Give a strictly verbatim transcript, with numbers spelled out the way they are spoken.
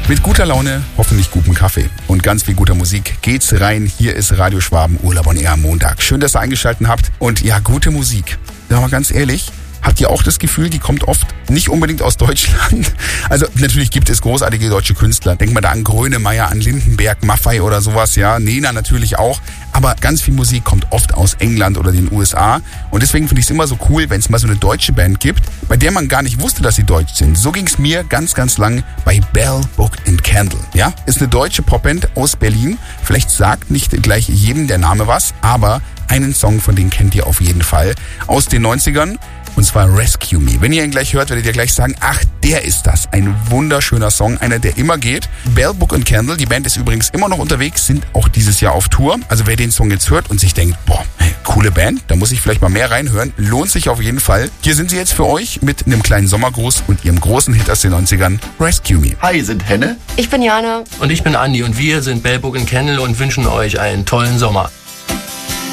Mit guter Laune, hoffentlich gutem Kaffee und ganz viel guter Musik geht's rein. Hier ist Radio Schwaben Urlaub on Air am Montag. Schön, dass ihr eingeschaltet habt. Und ja, gute Musik. Sagen wir mal ganz ehrlich, habt ihr auch das Gefühl, die kommt oft nicht unbedingt aus Deutschland? Also natürlich gibt es großartige deutsche Künstler. Denkt mal da an Grönemeyer, an Lindenberg, Maffay oder sowas. Ja, Nena natürlich auch. Aber ganz viel Musik kommt oft aus England oder den U S A. Und deswegen finde ich es immer so cool, wenn es mal so eine deutsche Band gibt, bei der man gar nicht wusste, dass sie deutsch sind. So ging es mir ganz, ganz lang bei Bell, Book and Candle. Ja, ist eine deutsche Popband aus Berlin. Vielleicht sagt nicht gleich jedem der Name was, aber einen Song von denen kennt ihr auf jeden Fall. Aus den neunzigern. Und zwar Rescue Me. Wenn ihr ihn gleich hört, werdet ihr gleich sagen, ach, der ist das. Ein wunderschöner Song, einer, der immer geht. Bell, Book and Candle, die Band ist übrigens immer noch unterwegs, sind auch dieses Jahr auf Tour. Also wer den Song jetzt hört und sich denkt, boah, hey, coole Band, da muss ich vielleicht mal mehr reinhören, lohnt sich auf jeden Fall. Hier sind sie jetzt für euch mit einem kleinen Sommergruß und ihrem großen Hit aus den neunzigern, Rescue Me. Hi, sind Henne. Ich bin Jana. Und ich bin Andi und wir sind Bell, Book and Candle und wünschen euch einen tollen Sommer.